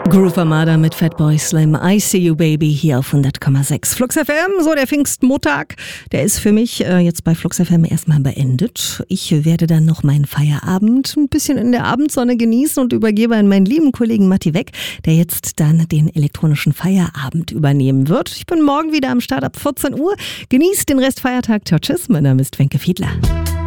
Groove Armada mit Fatboy Slim, I See You Baby hier auf 100,6. Flux FM, so der Pfingstmontag, der ist für mich jetzt bei Flux FM erstmal beendet. Ich werde dann noch meinen Feierabend ein bisschen in der Abendsonne genießen und übergebe an meinen lieben Kollegen Matti Weck, der jetzt dann den elektronischen Feierabend übernehmen wird. Ich bin morgen wieder am Start ab 14 Uhr. Genießt den Rest Feiertag. Ciao, tschüss, mein Name ist Wenke Fiedler.